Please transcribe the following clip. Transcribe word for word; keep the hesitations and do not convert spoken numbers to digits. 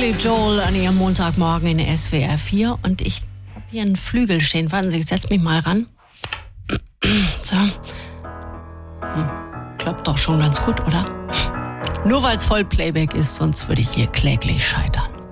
Billy Joel an ihrem Montagmorgen in S W R vier und ich habe hier einen Flügel stehen. Warten Sie, ich setz mich mal ran. So. Hm. Klappt doch schon ganz gut, oder? Nur weil es Vollplayback ist, sonst würde ich hier kläglich scheitern.